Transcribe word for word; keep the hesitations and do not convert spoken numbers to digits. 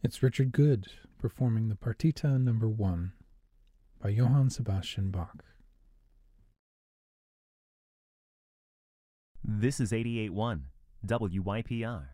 It's Richard Good performing the Partita Number One by Johann Sebastian Bach. This is eighty-eight point one W Y P R.